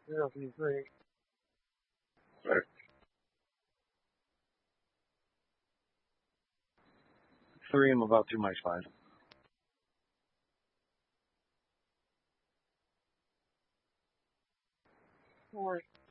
That'll be great. Right. 3 I'm about too much fine. 4.